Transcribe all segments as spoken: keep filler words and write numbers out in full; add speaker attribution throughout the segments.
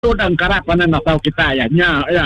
Speaker 1: dan karapan na tahu kita ya nya ya.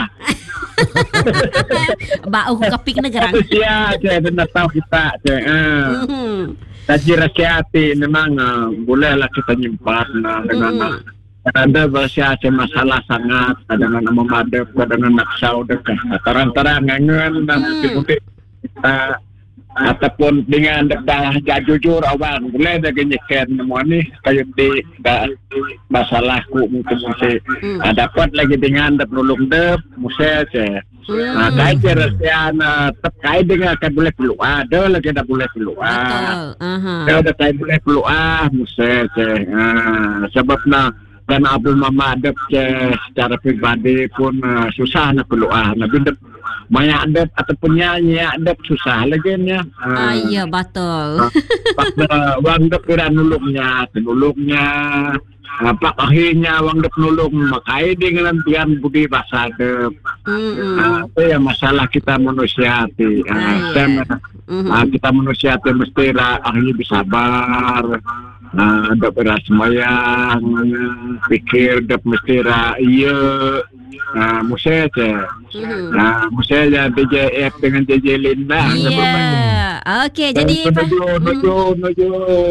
Speaker 2: Bau kapik negara.
Speaker 1: Siya je na tahu kita je. Ah. Jadi rakyat memang uh, bolehlah kita nyimpan uh, dengan uh, ada bersia masalah sangat dengan memadep dengan naksau dekat tarantara ngangen dan putih kita ataupun dengan dah jujur awan boleh dah genyekan semua ni kayu di masalahku mungkin masih hmm. dapat lagi dengan dap nulung dap musel je nah kait rasian terkait dengan akan boleh keluar ada lagi dah boleh keluar ada dah kait boleh keluar musel je sebabnya karena Abdul Mama adab je secara pribadi pun uh, susah nak keluar nak benda banyak adab ataupun nyanyi adab susah lagi nya.
Speaker 2: Ah iya betul.
Speaker 1: Pada wang dap kira nulungnya, nulungnya apa akhirnya wang dap nulung makai dengan tian budi bahasa adab. Hmm. Itu ya masalah kita manusia ti. Ah yeah. Kita manusia ti mesti lah akhirnya bersabar. Nah, ada beras semayang, pikir dap mesti ra iya, nah musel je, nah musel je D J F dengan D J Linda.
Speaker 2: Iya, okey jadi
Speaker 1: nuju nuju nuju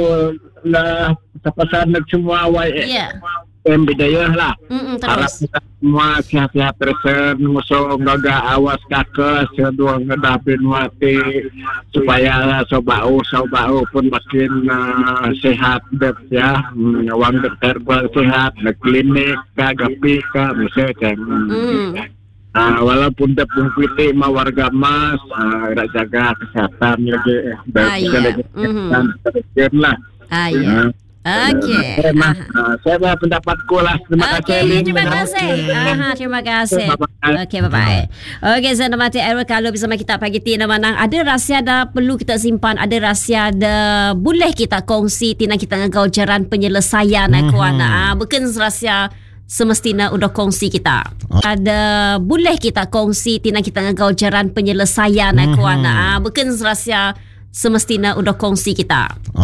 Speaker 1: lah papasan nak semua awak. Iya. Em bidayah lah.
Speaker 2: Mm,
Speaker 1: harap kita semua sihat-sihat terus musuh gaga awas kakak sedua ngedapin mati supaya sobau sobau pun makin uh, sehat dek ya wang dokter sehat nak klinik kagak pika misalnya. Mm. Uh, walaupun dah pungkiti ma warga mas uh, jaga kesehatan lagi dan lagi kesehatan lah.
Speaker 2: Ah ya. Okey.
Speaker 1: Uh, uh, saya buat pendapatku lah. Terima
Speaker 2: okay,
Speaker 1: kasih.
Speaker 2: Terima kasih. Aha, terima kasih. Okey, bye-bye. Okey, saya nama Errol kalau bersama kita pagi tina manang ada rahsia dah perlu kita simpan, ada rahsia dah boleh kita kongsi tina kita ngau jaran penyelesaian mm-hmm. kuana. Ah, bukan rahsia semestinya udah kongsi kita. Oh. Ada boleh kita kongsi tina kita ngau jaran penyelesaian mm-hmm. kuana. Ah, bukan rahsia semestinya udah kongsi kita.